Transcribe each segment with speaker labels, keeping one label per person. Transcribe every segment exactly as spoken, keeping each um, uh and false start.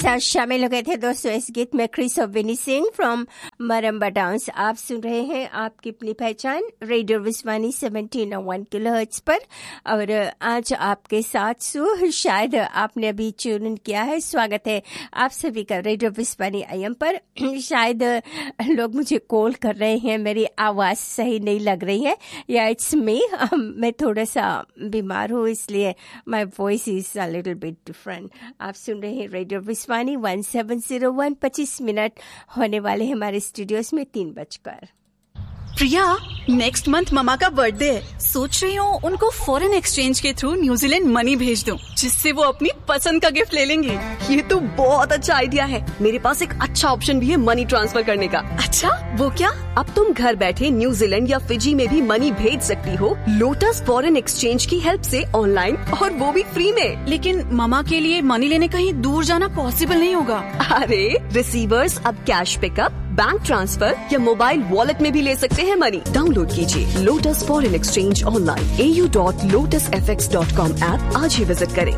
Speaker 1: साथ शामिल हो गए थे दोस्तों इस गीत में क्रिस और विनी सिंह फ्रॉम मरम्बा डांस। आप सुन रहे हैं आपकी अपनी पहचान रेडियो विस्वानी सेवेंटीन वन किलोहर्ट्ज पर। और आज आपके साथ सु शायद आपने अभी ट्यून किया है, स्वागत है आप सभी का रेडियो विस्वानी आई एम पर। शायद लोग मुझे कॉल कर रहे हैं, मेरी आवाज़ सही नहीं लग रही है, या इट्स मी, मैं थोड़ा सा बीमार हूँ इसलिए my voice is a little bit different. आप सुन रहे हैं radio विस्वानी one seven zero one. पच्चीस मिनट होने वाले हमारे स्टूडियोज में तीन बजकर।
Speaker 2: प्रिया, नेक्स्ट मंथ ममा का बर्थडे है, सोच रही हूँ उनको फॉरेन एक्सचेंज के थ्रू न्यूजीलैंड मनी भेज दूँ, जिससे वो अपनी पसंद का गिफ्ट ले लेंगे।
Speaker 3: ये तो बहुत अच्छा आइडिया है। मेरे पास एक अच्छा ऑप्शन भी है मनी ट्रांसफर करने का।
Speaker 2: अच्छा, वो क्या?
Speaker 3: अब तुम घर बैठे न्यूजीलैंड या फिजी में भी मनी भेज सकती हो लोटस फॉरेन एक्सचेंज की हेल्प से ऑनलाइन, और वो भी फ्री में।
Speaker 2: लेकिन ममा के लिए मनी लेने कहीं दूर जाना पॉसिबल नहीं होगा।
Speaker 3: अरे रिसीवर्स अब कैश पिकअप, बैंक ट्रांसफर या मोबाइल वॉलेट में भी ले सकते हैं मनी। डाउनलोड कीजिए लोटस फॉरेन एक्सचेंज ऑनलाइन ए U dot lotus F x dot com app आज ही विजिट करें।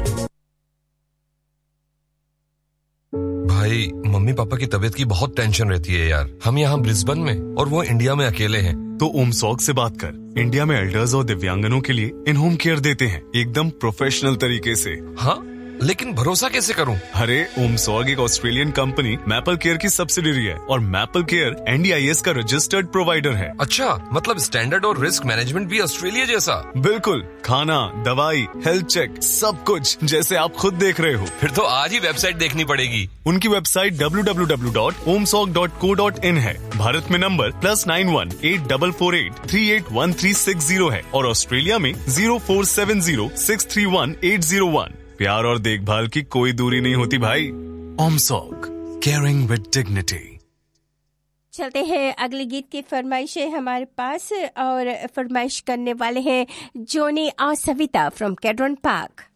Speaker 4: भाई, मम्मी पापा की तबीयत की बहुत टेंशन रहती है यार। हम यहाँ ब्रिस्बेन में और वो इंडिया में अकेले हैं।
Speaker 5: तो ओमसॉक से बात कर। इंडिया में एल्डर्स और दिव्यांगनों के लिए इन होम केयर देते हैं, एकदम प्रोफेशनल तरीके से।
Speaker 4: हाँ, लेकिन भरोसा कैसे करूं?
Speaker 5: अरे ओमसॉर्ग एक ऑस्ट्रेलियन कंपनी मैपल केयर की सब्सिडियरी है और maple care N D I S का रजिस्टर्ड प्रोवाइडर है।
Speaker 4: अच्छा, मतलब स्टैंडर्ड और रिस्क मैनेजमेंट भी ऑस्ट्रेलिया जैसा?
Speaker 5: बिल्कुल, खाना, दवाई, हेल्थ चेक, सब कुछ जैसे आप खुद देख रहे हो।
Speaker 4: फिर तो आज ही वेबसाइट देखनी पड़ेगी।
Speaker 5: उनकी website W W W dot ओमसॉर्ग dot co dot in है। भारत में number plus nine one eight double four eight three eight one three six zero है और ऑस्ट्रेलिया में zero four seven zero six three one eight zero one. प्यार और देखभाल की कोई दूरी नहीं होती भाई। ओमसॉक, केयरिंग विद डिग्निटी।
Speaker 1: चलते हैं अगले गीत की फरमाइश है हमारे पास, और फरमाइश करने वाले हैं जोनी और सविता फ्रॉम कैड्रन पार्क।